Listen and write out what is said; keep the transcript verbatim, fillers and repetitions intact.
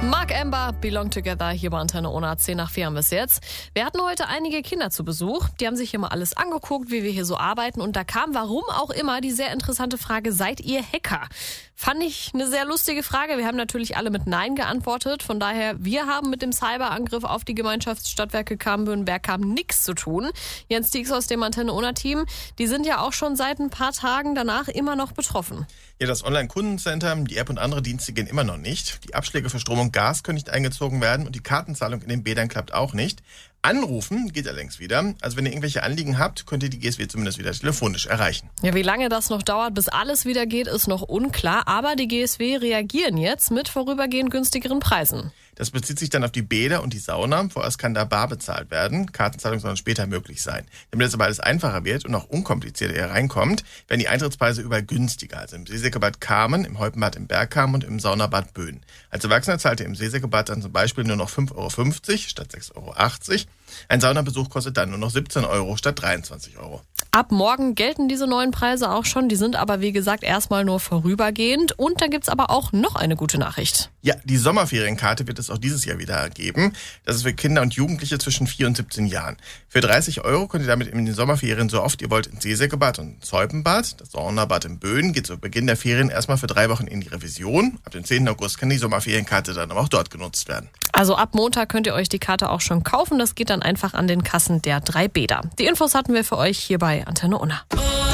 Mark Amber, Belong Together, hier bei Antenne Ona, zehn nach vier haben wir es jetzt. Wir hatten heute einige Kinder zu Besuch. Die haben sich hier mal alles angeguckt, wie wir hier so arbeiten. Und da kam, warum auch immer, die sehr interessante Frage, seid ihr Hacker? Fand ich eine sehr lustige Frage. Wir haben natürlich alle mit Nein geantwortet. Von daher, wir haben mit dem Cyberangriff auf die Gemeinschaftsstadtwerke Camben-Bergkamp nichts zu tun. Jens Dieks aus dem Antenne Ona-Team, die sind ja auch schon seit ein paar Tagen danach immer noch betroffen. Ja, das Online-Kundencenter, die App und andere Dienste gehen immer noch nicht. Die Abschläge für Strom und Gas können nicht eingezogen werden und die Kartenzahlung in den Bädern klappt auch nicht. Anrufen geht allerdings wieder. Also wenn ihr irgendwelche Anliegen habt, könnt ihr die G S W zumindest wieder telefonisch erreichen. Ja, wie lange das noch dauert, bis alles wieder geht, ist noch unklar. Aber die G S W reagieren jetzt mit vorübergehend günstigeren Preisen. Das bezieht sich dann auf die Bäder und die Sauna. Vorerst kann da bar bezahlt werden. Kartenzahlung soll dann später möglich sein. Damit es aber alles einfacher wird und auch unkomplizierter ihr reinkommt, werden die Eintrittspreise überall günstiger. Also im Seesäckerbad Kamen, im Heupenbad im Bergkamp und im Saunabad Böen. Als Erwachsener zahlt ihr im Seesäckerbad dann zum Beispiel nur noch fünf Euro fünfzig statt sechs Euro achtzig. Ein Saunabesuch kostet dann nur noch siebzehn Euro statt dreiundzwanzig Euro. Ab morgen gelten diese neuen Preise auch schon. Die sind aber, wie gesagt, erstmal nur vorübergehend. Und da gibt's aber auch noch eine gute Nachricht. Ja, die Sommerferienkarte wird es auch dieses Jahr wieder geben. Das ist für Kinder und Jugendliche zwischen vier und siebzehn Jahren. Für dreißig Euro könnt ihr damit in den Sommerferien so oft ihr wollt ins Seesäckerbad und ins Heupenbad. Das Saunabad in Böen geht zu Beginn der Ferien erstmal für drei Wochen in die Revision. Ab dem zehnten August kann die Sommerferienkarte dann aber auch dort genutzt werden. Also ab Montag könnt ihr euch die Karte auch schon kaufen. Das geht dann einfach an den Kassen der drei Bäder. Die Infos hatten wir für euch hier bei Antenne Ona.